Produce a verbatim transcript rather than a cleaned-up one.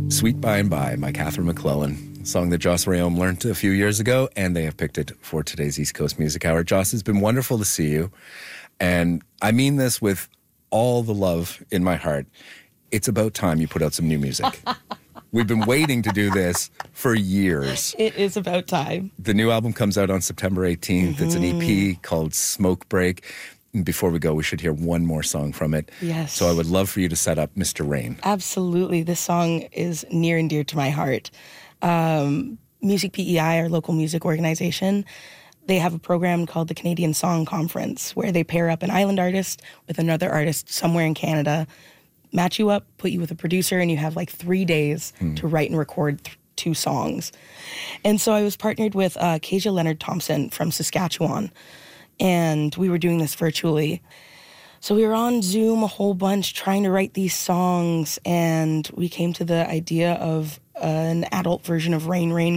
Sweet By and By by Catherine McClellan, a song that Joss Rayom learned a few years ago, and they have picked it for today's East Coast Music Hour. Joss, it's been wonderful to see you, and I mean this with all the love in my heart. It's about time you put out some new music. We've been waiting to do this for years. It is about time. The new album comes out on September eighteenth. Mm-hmm. It's an E P called Smoke Break. Before we go, we should hear one more song from it. Yes. So I would love for you to set up Mister Rain. Absolutely. This song is near and dear to my heart. Um, Music P E I, our local music organization, they have a program called the Canadian Song Conference where they pair up an island artist with another artist somewhere in Canada, match you up, put you with a producer, and you have like three days hmm. to write and record th- two songs. And so I was partnered with uh, Kasia Leonard Thompson from Saskatchewan, and we were doing this virtually. So we were on Zoom a whole bunch trying to write these songs, and we came to the idea of uh, an adult version of Rain, Rain,